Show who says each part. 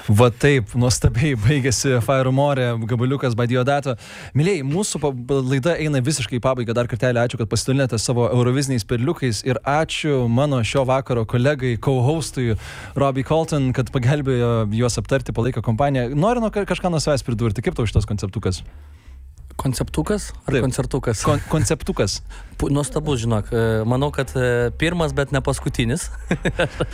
Speaker 1: Va taip, nuostabiai baigėsi Fire More, gabaliukas by Diodato. Mylėjai, mūsų laida eina visiškai į pabaigą. Dar kartelį ačiū, kad pasidalinėte savo euroviziniais perliukais ir ačiū mano šio vakaro kolegai, co-hostui Robbie Colton, kad pagelbėjo juos aptarti, palaiko kompaniją. Noriu kažką nuo savęs pridurti. Kaip tau šitas konceptukas?
Speaker 2: Konceptukas ar
Speaker 1: Taip.
Speaker 2: koncertukas?
Speaker 1: Konceptukas.
Speaker 2: Nuostabus, žinok. Manau, kad pirmas, bet ne paskutinis.